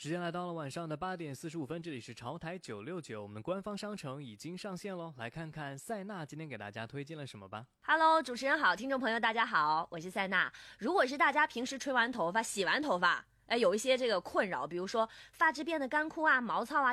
时间来到了晚上的8点45分，这里是潮台969，我们官方商城已经上线喽，来看看塞纳今天给大家推荐了什么吧。 Hello， 主持人好，听众朋友大家好，我是塞纳。如果是大家平时吹完头发、洗完头发，有一些这个困扰，比如说发质变得干枯啊、毛糙啊、